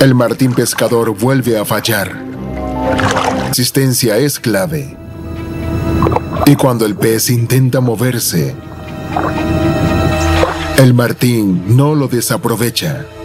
El martín pescador vuelve a fallar. La resistencia es clave. Y cuando el pez intenta moverse, el martín no lo desaprovecha.